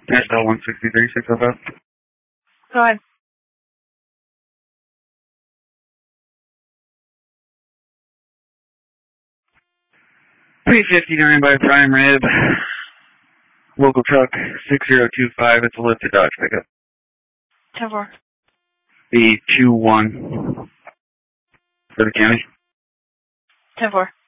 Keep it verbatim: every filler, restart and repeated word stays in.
S L one sixty-three, six oh five. Go ahead. P fifty-nine by Prime Rib. Local truck six zero two five. It's a lifted Dodge pickup. ten four. The two one for the county. ten four.